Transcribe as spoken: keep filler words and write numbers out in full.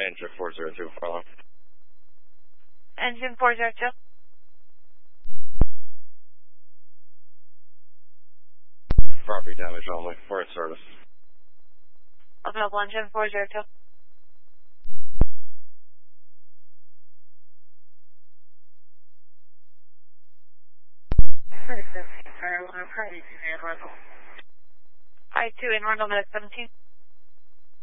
Engine four zero two, follow. Engine four zero two. Property damage only, for its service. Available engine four zero two. I two in Rundle minute seventeen.